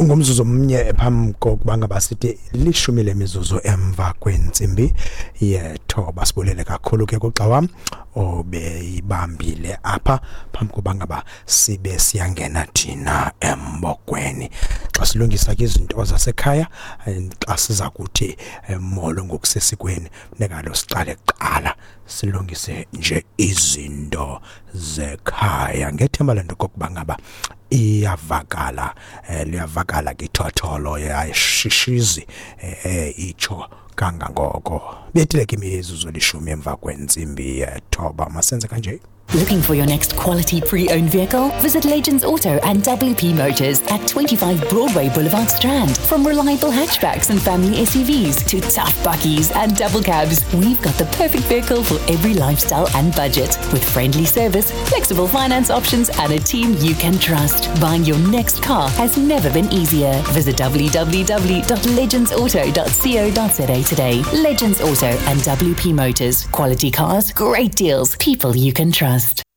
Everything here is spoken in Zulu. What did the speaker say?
Ungumzuzu omnye phambi kokuba ngaba sithi 10 lemizuzu emva kwentsimbi yethoba. Sibulele kakhulu ke kuxa wam obeyibambile apha phambi kokuba ngaba sibe siyangena thina embokweni. Xa silungisa ke izinto zasekhaya, xa siza kuthi molo ngokusesikweni, nekalo sicale kuqala silungise nje izinto zekhaya ngethemba lento kokuba ngaba iyavakala, liyavakala kithotholo yashishizi icho kangangoko. Bethile ke imizuzu 10 emva kwentsimbi yethoba. Masenze kanje. Looking for your next quality pre-owned vehicle? Visit Legends Auto and WP Motors at 25 Broadway Boulevard Strand. From reliable hatchbacks and family SUVs to tough buckies and double cabs, we've got the perfect vehicle for every lifestyle and budget. With friendly service, flexible finance options and a team you can trust. Buying your next car has never been easier. Visit www.legendsauto.co.za today. Legends Auto and WP Motors. Quality cars, great deals, people you can trust.